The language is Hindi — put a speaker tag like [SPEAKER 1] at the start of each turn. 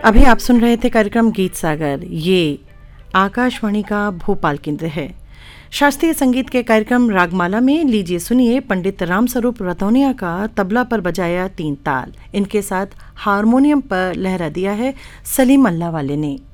[SPEAKER 1] अभी आप सुन रहे थे कार्यक्रम गीत सागर। ये आकाशवाणी का भोपाल केंद्र है। शास्त्रीय संगीत के कार्यक्रम रागमाला में लीजिए सुनिए पंडित रामस्वरूप रतौनिया का तबला पर बजाया 3 ताल। इनके साथ हारमोनियम पर लहरा दिया है सलीम अल्लाह वाले ने।